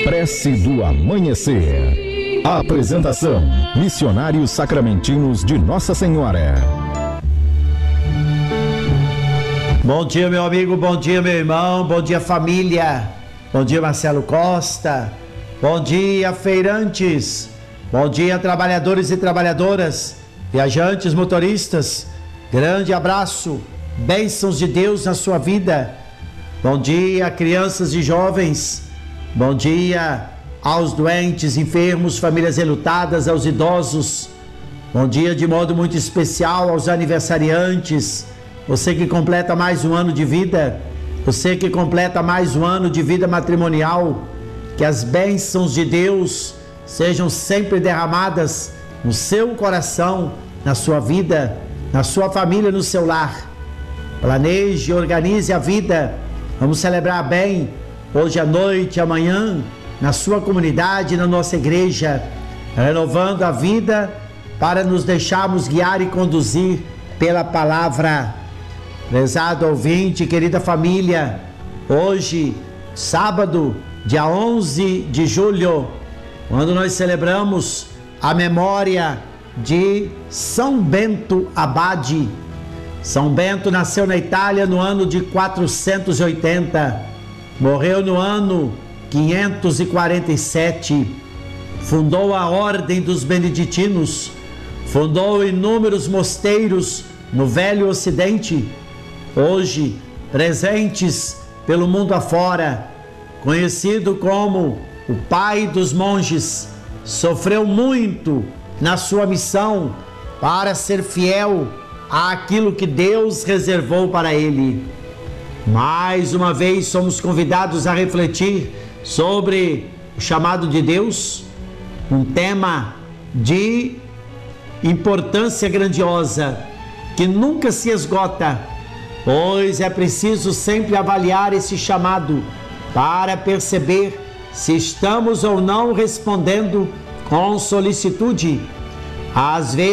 Prece do Amanhecer. Apresentação: Missionários Sacramentinos de Nossa Senhora. Bom dia, meu amigo, bom dia, meu irmão, bom dia, família. Bom dia, Marcelo Costa. Bom dia, feirantes. Bom dia, trabalhadores e trabalhadoras, viajantes, motoristas. Grande abraço, bênçãos de Deus na sua vida. Bom dia, crianças e jovens. Bom dia aos doentes, enfermos, famílias enlutadas, aos idosos. Bom dia de modo muito especial aos aniversariantes. Você que completa mais um ano de vida, você que completa mais um ano de vida matrimonial. Que as bênçãos de Deus sejam sempre derramadas no seu coração, na sua vida, na sua família, no seu lar. Planeje, organize a vida. Vamos celebrar bem hoje à noite, amanhã, na sua comunidade, na nossa igreja, renovando a vida para nos deixarmos guiar e conduzir pela palavra. Prezado ouvinte, querida família, hoje, sábado, dia 11 de julho, quando nós celebramos a memória de São Bento Abade. São Bento nasceu na Itália no ano de 480. Morreu no ano 547, fundou a Ordem dos Beneditinos, fundou inúmeros mosteiros no Velho Ocidente, hoje presentes pelo mundo afora, conhecido como o pai dos monges. Sofreu muito na sua missão para ser fiel àquilo que Deus reservou para ele. Mais uma vez somos convidados a refletir sobre o chamado de Deus, um tema de importância grandiosa que nunca se esgota, pois é preciso sempre avaliar esse chamado para perceber se estamos ou não respondendo com solicitude. Às vezes